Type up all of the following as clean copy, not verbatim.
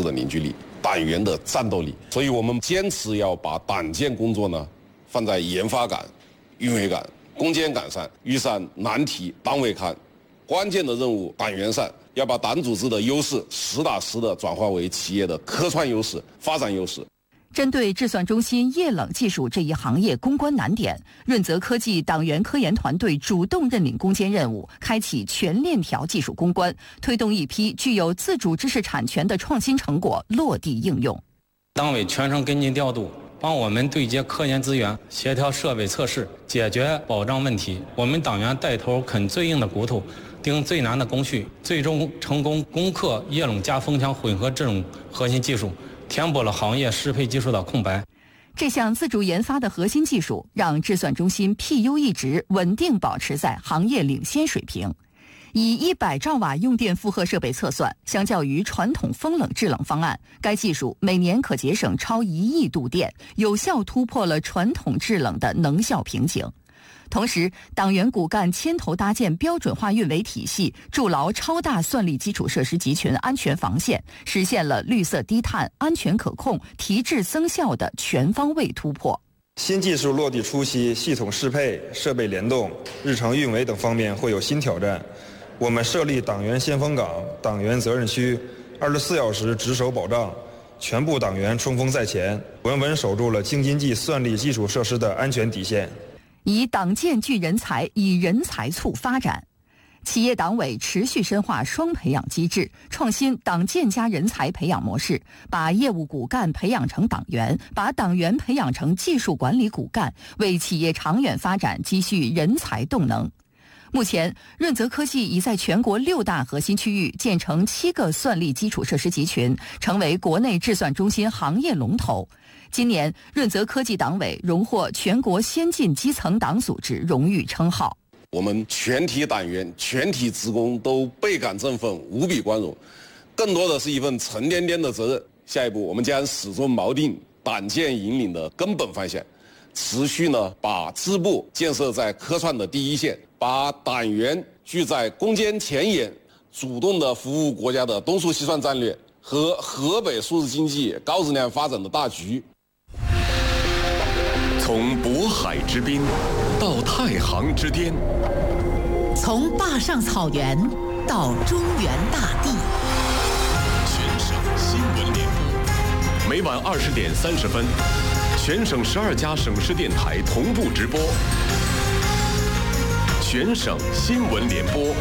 的凝聚力、党员的战斗力。所以我们坚持要把党建工作呢放在研发岗、运维岗、攻坚岗上，遇上难题当位看，关键的任务党员上，要把党组织的优势实打实的转化为企业的科创优势、发展优势。 针对制算中心液冷技术这一行业攻关难点，润泽科技党员科研团队主动认领攻坚任务，开启全链条技术攻关，推动一批具有自主知识产权的创新成果落地应用。 党委全程跟进调度，帮我们对接科研资源，协调设备测试，解决保障问题。我们党员带头啃最硬的骨头，盯最难的工序，最终成功攻克液冷加风枪混合这种核心技术，填补了行业适配技术的空白。 这项自主研发的核心技术，让制算中心 PU 一值稳定保持在行业领先水平。以100兆瓦用电负荷设备测算，相较于传统风冷制冷方案，该技术每年可节省超1亿度电，有效突破了传统制冷的能效瓶颈。同时，党员骨干牵头搭建标准化运维体系，筑牢超大算力基础设施集群安全防线，实现了绿色低碳、安全可控、提质增效的全方位突破。 新技术落地初期，系统适配、设备联动、日常运维等方面会有新挑战。我们设立党员先锋岗、党员责任区，24小时值守保障，全部党员冲锋在前，稳稳守住了京津冀算力基础设施的安全底线。 以党建聚人才，以人才促发展。企业党委持续深化双培养机制，创新党建加人才培养模式，把业务骨干培养成党员，把党员培养成技术管理骨干，为企业长远发展积蓄人才动能。目前，润泽科技已在全国6大核心区域建成7个算力基础设施集群，成为国内制算中心行业龙头。今年，润泽科技党委荣获全国先进基层党组织荣誉称号。 我们全体党员、全体职工都倍感振奋，无比光荣，更多的是一份沉甸甸的责任。下一步，我们将始终锚定党建引领的根本方向，持续把支部建设在科创的第一线，把党员聚在攻坚前沿，主动的服务国家的东数西算战略和河北数字经济高质量发展的大局。 从渤海之滨到太行之巅， 从坝上草原到中原大地， 全省新闻联播，每晚20点30分，全省12家省市电台同步直播。全省新闻联播。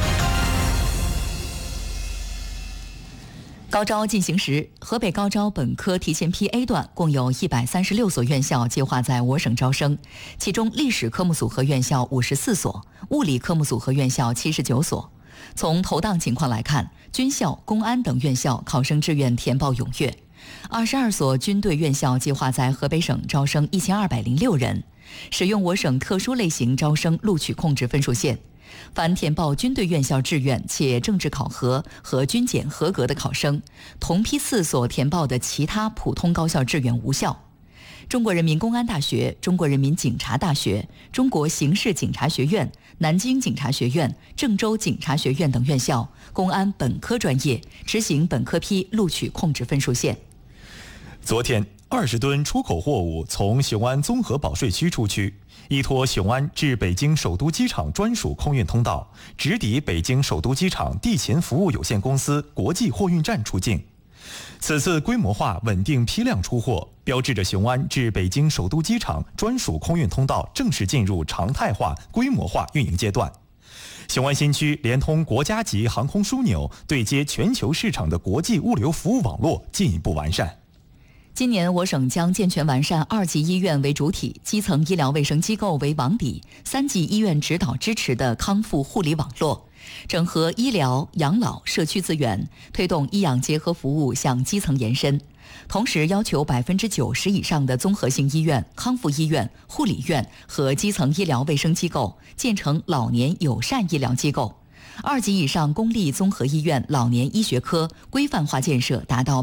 高招进行时，河北高招本科提前批 A 段共有136所院校计划在我省招生，其中历史科目组合院校54所，物理科目组合院校79所。从投档情况来看，军校、公安等院校考生志愿填报踊跃。22所军队院校计划在河北省招生1206人，使用我省特殊类型招生录取控制分数线。凡填报军队院校志愿且政治考核和军检合格的考生，同批次所填报的其他普通高校志愿无效。中国人民公安大学、中国人民警察大学、中国刑事警察学院、南京警察学院、郑州警察学院等院校公安本科专业执行本科批录取控制分数线。 昨天，20吨出口货物从雄安综合保税区出区，依托雄安至北京首都机场专属空运通道，直抵北京首都机场地勤服务有限公司国际货运站出境。此次规模化稳定批量出货，标志着雄安至北京首都机场专属空运通道正式进入常态化、规模化运营阶段。雄安新区连通国家级航空枢纽，对接全球市场的国际物流服务网络进一步完善。 今年我省将健全完善2级医院为主体、基层医疗卫生机构为网底、3级医院指导支持的康复护理网络，整合医疗、养老、社区资源，推动医养结合服务向基层延伸。同时要求90%以上的综合性医院、康复医院、护理院和基层医疗卫生机构建成老年友善医疗机构。2级以上公立综合医院老年医学科规范化建设达到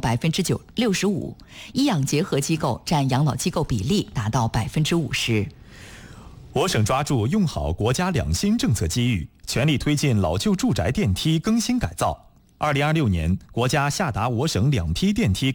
65%，医养结合机构占养老机构比例达到50%。 我省抓住用好国家2新政策机遇，全力推进老旧住宅电梯更新改造。2026年，国家下达我省2批电梯